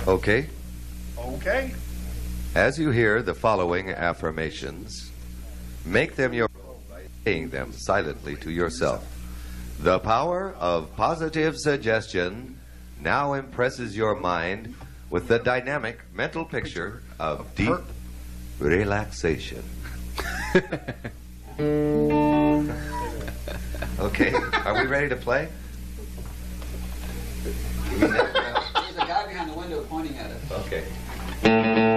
Okay? Okay. As you hear the following affirmations, make them your own by saying them silently to yourself. The power of positive suggestion now impresses your mind with the dynamic mental picture of deep relaxation. Okay, are we ready to play? There's a guy behind the window pointing at us. Okay.